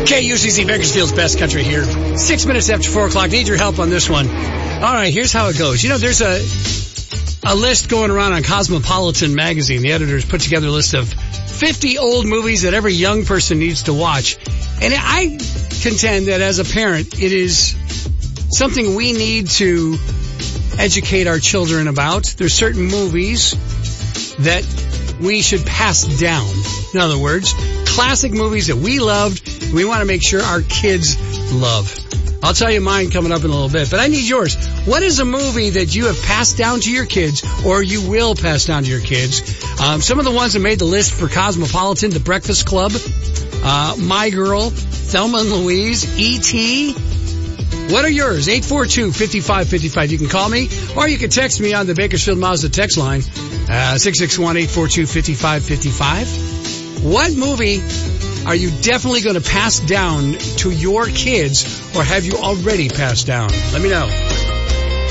KUCC Bakersfield's Best Country here. 6 minutes after 4 o'clock. Need your help on this one. All right, here's how it goes. You know, there's a list going around on Cosmopolitan magazine. The editors put together a list of 50 old movies that every young person needs to watch. And I contend that as a parent, it is something we need to educate our children about. There's certain movies that we should pass down. In other words, classic movies that we loved, we want to make sure our kids love. I'll tell you mine coming up in a little bit, but I need yours. What is a movie that you have passed down to your kids or you will pass down to your kids? Some of the ones that made the list for Cosmopolitan, The Breakfast Club, My Girl, Thelma and Louise, E.T., what are yours? 842-5555. You can call me, or you can text me on the Bakersfield Mazda text line, 661-842-5555. What movie are you definitely going to pass down to your kids, or have you already passed down? Let me know.